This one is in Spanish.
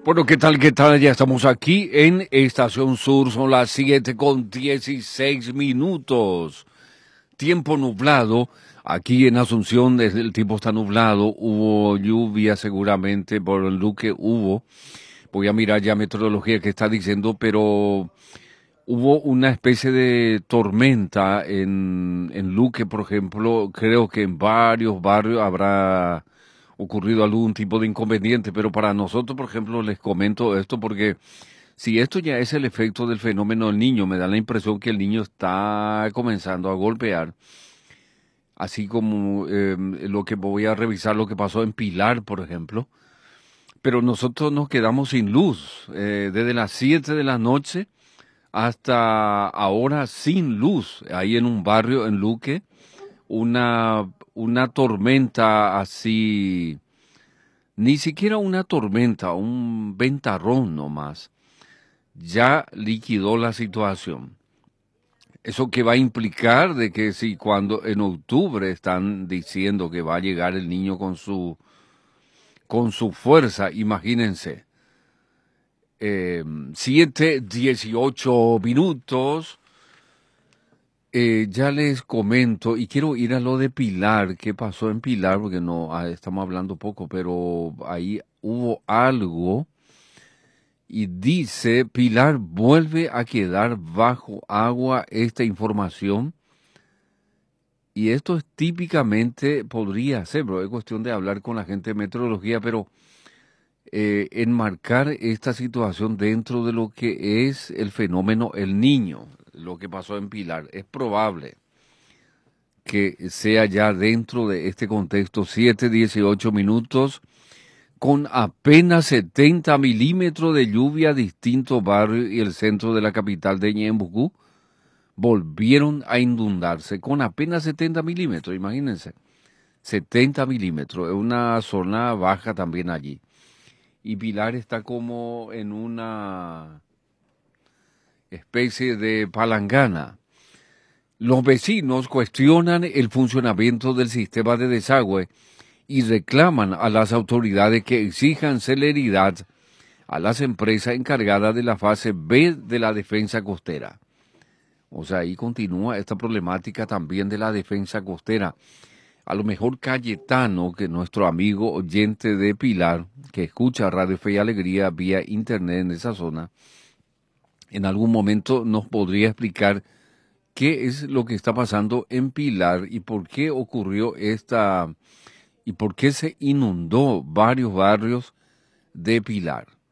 Bueno, ¿qué tal? ¿Qué tal? Ya estamos aquí en Estación Sur, son las 7:16. Tiempo nublado, aquí en Asunción el tiempo está nublado, hubo lluvia seguramente, por lo que hubo. Voy a mirar ya meteorología que está diciendo, pero hubo una especie de tormenta en Luque, por ejemplo. Creo que en varios barrios habrá ocurrido algún tipo de inconveniente, pero para nosotros, por ejemplo, les comento esto porque si esto ya es el efecto del fenómeno del niño, me da la impresión que el niño está comenzando a golpear, así como lo que voy a revisar lo que pasó en Pilar, por ejemplo. Pero nosotros nos quedamos sin luz desde las 7 de la noche hasta ahora sin luz, ahí en un barrio en Luque, una tormenta así, ni siquiera una tormenta, un ventarrón nomás, ya liquidó la situación. Eso que va a implicar de que si cuando en octubre están diciendo que va a llegar el niño con su fuerza, imagínense. 7:18. Ya les comento y quiero ir a lo de Pilar, qué pasó en Pilar, porque no estamos hablando poco, pero ahí hubo algo y dice, Pilar vuelve a quedar bajo agua esta información y esto es típicamente, podría ser, pero es cuestión de hablar con la gente de meteorología, pero enmarcar esta situación dentro de lo que es el fenómeno El Niño, lo que pasó en Pilar. Es probable que sea ya dentro de este contexto 7:18, con apenas 70 milímetros de lluvia, distintos barrios y el centro de la capital de Ñembucú volvieron a inundarse con apenas 70 milímetros, imagínense. 70 milímetros, es una zona baja también allí. Y Pilar está como en una especie de palangana. Los vecinos cuestionan el funcionamiento del sistema de desagüe y reclaman a las autoridades que exijan celeridad a las empresas encargadas de la fase B de la defensa costera. O sea, ahí continúa esta problemática también de la defensa costera. A lo mejor Cayetano, que nuestro amigo oyente de Pilar, que escucha Radio Fe y Alegría vía internet en esa zona, en algún momento nos podría explicar qué es lo que está pasando en Pilar y por qué ocurrió y por qué se inundó varios barrios de Pilar.